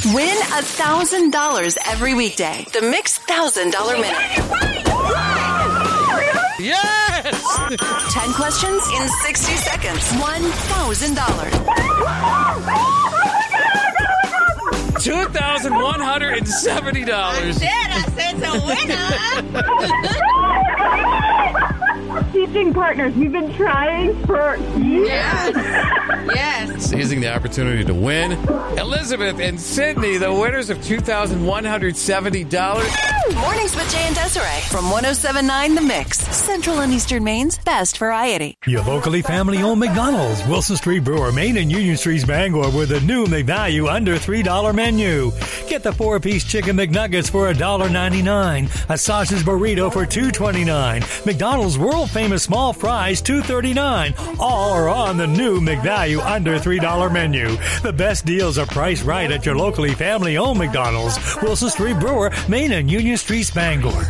Win $1,000 every weekday. The Mix $1,000 Minute. Yes! 10 questions in 60 seconds. $1,000. $2,170. I said it's a winner. Teaching partners. We've been trying for years. Yes. Seizing the opportunity to win. Elizabeth and Sydney, the winners of $2,170. Mornings with Jay and Desiree from 107.9 The Mix. Central and Eastern Maine's best variety. Your locally family-owned McDonald's, Wilson Street Brewer, Main and Union Streets, Bangor, with a new McValue under $3 menu. Get the 4-piece chicken McNuggets for $1.99, a sausage burrito for $2.29, McDonald's world-famous small fries $2.39. All are on the new McValue under $3 menu. The best deals are priced right at your locally family-owned McDonald's, Wilson Street Brewer, Main and Union Streets, Bangor.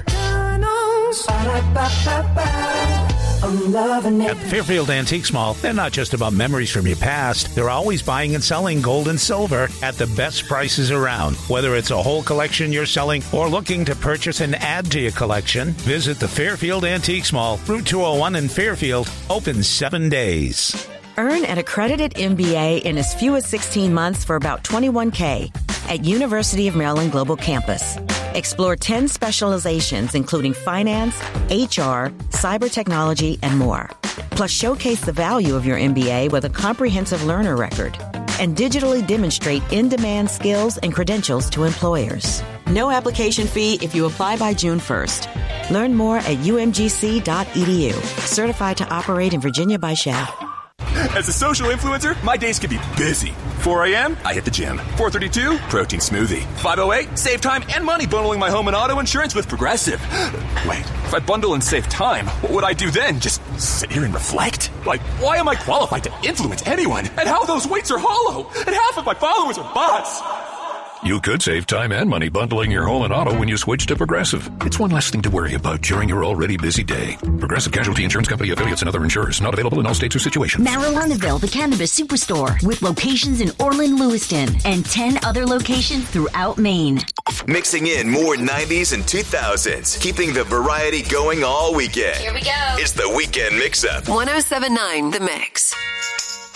At the Fairfield Antiques Mall, they're not just about memories from your past. They're always buying and selling gold and silver at the best prices around. Whether it's a whole collection you're selling or looking to purchase and add to your collection, visit the Fairfield Antiques Mall, Route 201 in Fairfield, open 7 days. Earn an accredited MBA in as few as 16 months for about $21K at University of Maryland Global Campus. Explore 10 specializations, including finance, HR, cyber technology, and more. Plus, showcase the value of your MBA with a comprehensive learner record and digitally demonstrate in-demand skills and credentials to employers. No application fee if you apply by June 1st. Learn more at umgc.edu. Certified to operate in Virginia by Shell. As a social influencer, my days can be busy. 4 a.m., I hit the gym. 4:32, protein smoothie. 5:08, save time and money bundling my home and auto insurance with Progressive. Wait, if I bundle and save time, what would I do then? Just sit here and reflect? Like, why am I qualified to influence anyone? And how those weights are hollow? And half of my followers are bots. You could save time and money bundling your home and auto when you switch to Progressive. It's one less thing to worry about during your already busy day. Progressive Casualty Insurance Company affiliates and other insurers. Not available in all states or situations. Marijuanaville, the cannabis superstore, with locations in Orland, Lewiston, and 10 other locations throughout Maine. Mixing in more 90s and 2000s, keeping the variety going all weekend. Here we go. It's the Weekend Mix-Up. 107.9 The Mix.